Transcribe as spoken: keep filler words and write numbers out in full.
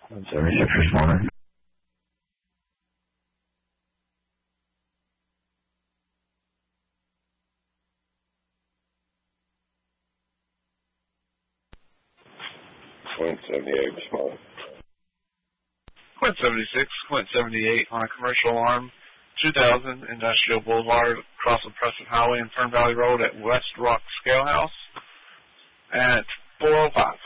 one seventy-six responding. Quint seventy-eight responding. Quint seventy-six, Quint seventy-eight on a commercial alarm, two thousand Industrial Boulevard, across the Preston Highway and Fern Valley Road at West Rock Scale House at four oh five.